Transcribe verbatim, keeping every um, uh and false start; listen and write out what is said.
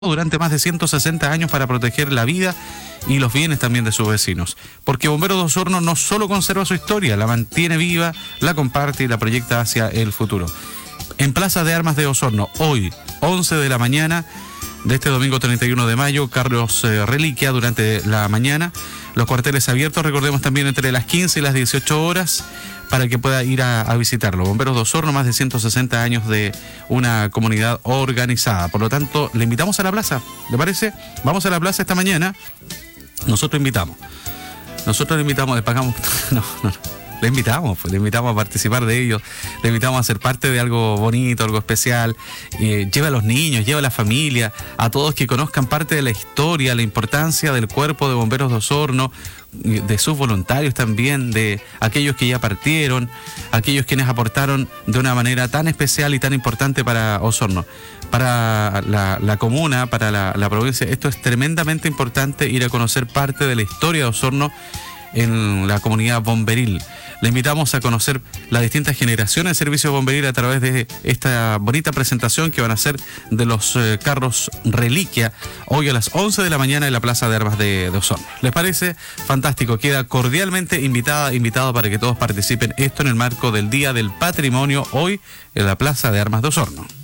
durante más de ciento sesenta años para proteger la vida y los bienes también de sus vecinos. Porque Bomberos de Osorno no solo conserva su historia, la mantiene viva, la comparte y la proyecta hacia el futuro. En Plaza de Armas de Osorno, hoy, once de la mañana de este domingo treinta y uno de mayo, carros eh, reliquia durante la mañana. Los cuarteles abiertos, recordemos, también entre las quince y las dieciocho horas, para que pueda ir a, a visitarlo. Bomberos de Osorno, más de ciento sesenta años de una comunidad organizada. Por lo tanto, le invitamos a la plaza, ¿le parece? Vamos a la plaza esta mañana. Nosotros invitamos. Nosotros le invitamos, le pagamos... No, no, no. Le invitamos, pues, le invitamos a participar de ello, le invitamos a ser parte de algo bonito, algo especial. Eh, lleva a los niños, lleva a la familia, a todos que conozcan parte de la historia, la importancia del cuerpo de Bomberos de Osorno, de sus voluntarios también, de aquellos que ya partieron, aquellos quienes aportaron de una manera tan especial y tan importante para Osorno, para la, la comuna, para la, la provincia. Esto es tremendamente importante, ir a conocer parte de la historia de Osorno en la comunidad bomberil. Le invitamos a conocer las distintas generaciones de servicio bomberil a través de esta bonita presentación que van a hacer de los eh, carros reliquia hoy a las once de la mañana en la Plaza de Armas de, de Osorno. ¿Les parece? Fantástico. Queda cordialmente invitada, invitado para que todos participen esto en el marco del Día del Patrimonio hoy en la Plaza de Armas de Osorno.